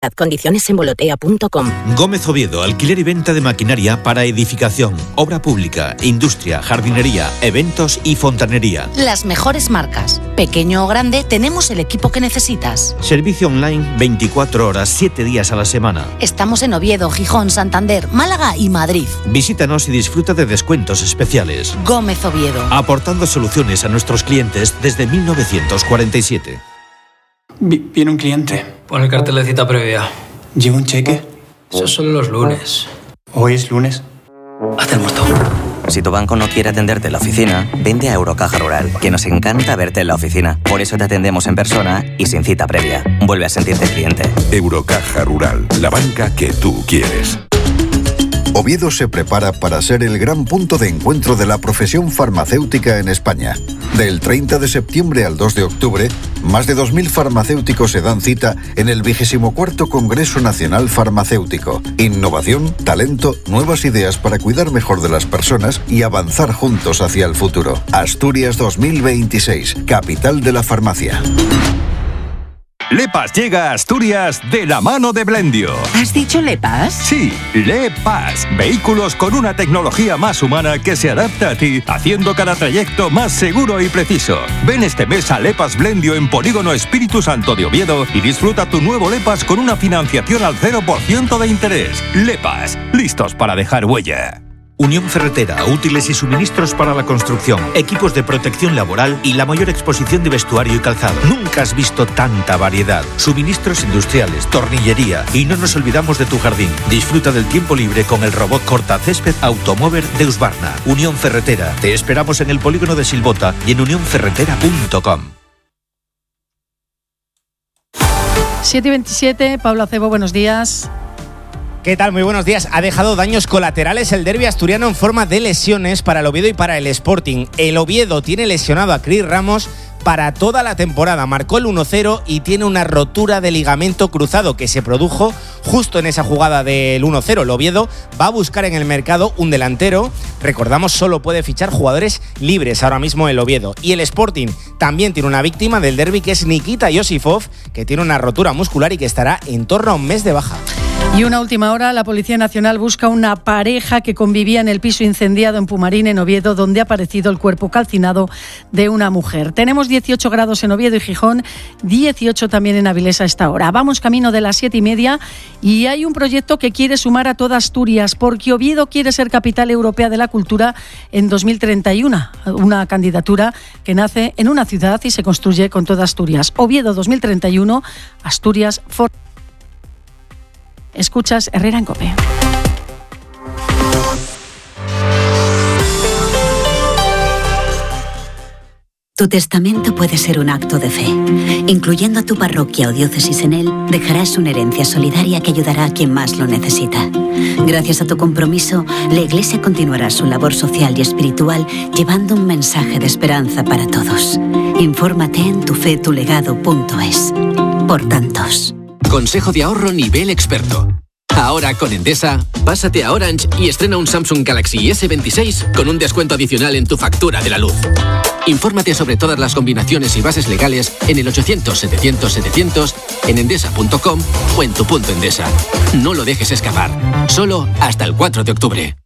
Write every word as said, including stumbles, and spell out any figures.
Condiciones en bolotea punto com. Gómez Oviedo, alquiler y venta de maquinaria para edificación, obra pública, industria, jardinería, eventos y fontanería. Las mejores marcas. Pequeño o grande, tenemos el equipo que necesitas. Servicio online veinticuatro horas, siete días a la semana. Estamos en Oviedo, Gijón, Santander, Málaga y Madrid. Visítanos y disfruta de descuentos especiales. Gómez Oviedo. Aportando soluciones a nuestros clientes desde mil novecientos cuarenta y siete. Viene un cliente. Pon el cartel de cita previa. ¿Lleva un cheque? Eso son los lunes. ¿Hoy es lunes? Haz el muerto. Si tu banco no quiere atenderte en la oficina, vente a Eurocaja Rural, que nos encanta verte en la oficina. Por eso te atendemos en persona y sin cita previa. Vuelve a sentirte cliente. Eurocaja Rural, la banca que tú quieres. Oviedo se prepara para ser el gran punto de encuentro de la profesión farmacéutica en España. Del treinta de septiembre al dos de octubre, más de dos mil farmacéuticos se dan cita en el vigésimo cuarto Congreso Nacional Farmacéutico. Innovación, talento, nuevas ideas para cuidar mejor de las personas y avanzar juntos hacia el futuro. Asturias dos mil veintiséis, capital de la farmacia. Lepas llega a Asturias de la mano de Blendio. ¿Has dicho Lepas? Sí, Lepas. Vehículos con una tecnología más humana que se adapta a ti, haciendo cada trayecto más seguro y preciso. Ven este mes a Lepas Blendio en Polígono Espíritu Santo de Oviedo y disfruta tu nuevo Lepas con una financiación al cero por ciento de interés. Lepas, listos para dejar huella. Unión Ferretera, útiles y suministros para la construcción, equipos de protección laboral y la mayor exposición de vestuario y calzado. Nunca has visto tanta variedad. Suministros industriales, tornillería y no nos olvidamos de tu jardín. Disfruta del tiempo libre con el robot cortacésped Automover de Husqvarna. Unión Ferretera. Te esperamos en el polígono de Silbota y en unión ferretera punto com. siete y veintisiete, Pablo Acebo, buenos días. ¿Qué tal? Muy buenos días. Ha dejado daños colaterales el derbi asturiano en forma de lesiones para el Oviedo y para el Sporting. El Oviedo tiene lesionado a Cris Ramos para toda la temporada. Marcó el uno cero y tiene una rotura de ligamento cruzado que se produjo justo en esa jugada del uno cero. El Oviedo va a buscar en el mercado un delantero. Recordamos, solo puede fichar jugadores libres ahora mismo el Oviedo. Y el Sporting también tiene una víctima del derbi, que es Nikita Yosifov, que tiene una rotura muscular y que estará en torno a un mes de baja. Y una última hora, la Policía Nacional busca una pareja que convivía en el piso incendiado en Pumarín, en Oviedo, donde ha aparecido el cuerpo calcinado de una mujer. Tenemos dieciocho grados en Oviedo y Gijón, dieciocho también en Avilés a esta hora. Vamos camino de las siete y media y hay un proyecto que quiere sumar a toda Asturias, porque Oviedo quiere ser capital europea de la cultura en dos mil treinta y uno. Una candidatura que nace en una ciudad y se construye con toda Asturias. Oviedo dos mil treinta y uno, Asturias for... Escuchas Herrera en COPE. Tu testamento puede ser un acto de fe. Incluyendo a tu parroquia o diócesis en él, dejarás una herencia solidaria que ayudará a quien más lo necesita. Gracias a tu compromiso, la Iglesia continuará su labor social y espiritual llevando un mensaje de esperanza para todos. Infórmate en tu fe tu legado punto es. Por tantos. Consejo de ahorro nivel experto. Ahora con Endesa, pásate a Orange y estrena un Samsung Galaxy ese veintiséis con un descuento adicional en tu factura de la luz. Infórmate sobre todas las combinaciones y bases legales en el ochocientos setecientos setecientos, en endesa punto com o en tu punto Endesa. No lo dejes escapar. Solo hasta el cuatro de octubre.